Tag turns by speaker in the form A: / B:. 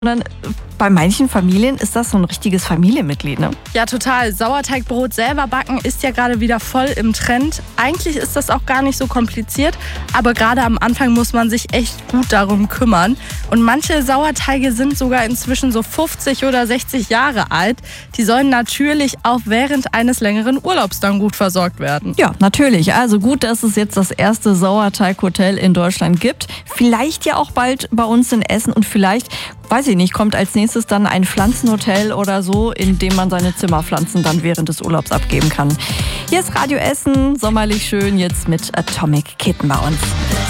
A: Sondern bei manchen Familien ist das so ein richtiges Familienmitglied, ne?
B: Ja, total. Sauerteigbrot selber backen ist ja gerade wieder voll im Trend. Eigentlich ist das auch gar nicht so kompliziert, aber gerade am Anfang muss man sich echt gut darum kümmern. Und manche Sauerteige sind sogar inzwischen so 50 oder 60 Jahre alt. Die sollen natürlich auch während eines längeren Urlaubs dann gut versorgt werden.
A: Ja, natürlich. Also gut, dass es jetzt das erste Sauerteighotel in Deutschland gibt. Vielleicht ja auch bald bei uns in Essen und vielleicht, weiß ich nicht, kommt als nächstes dann ein Pflanzenhotel oder so, in dem man seine Zimmerpflanzen dann während des Urlaubs abgeben kann. Hier ist Radio Essen, sommerlich schön, jetzt mit Atomic Kitten bei uns.